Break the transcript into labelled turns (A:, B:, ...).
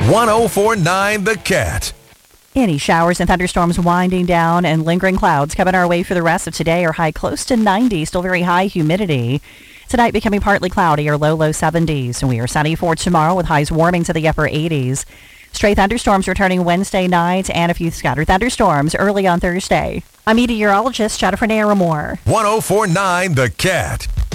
A: 1049 The Cat.
B: Any showers and thunderstorms winding down and lingering clouds coming our way for the rest of today. Our high close to 90, still very high humidity. Tonight becoming partly cloudy or low 70s. And we are sunny for tomorrow with highs warming to the upper 80s. Stray thunderstorms returning Wednesday night and a few scattered thunderstorms early on Thursday. I'm meteorologist Jennifer Naramore.
A: 1049 The Cat.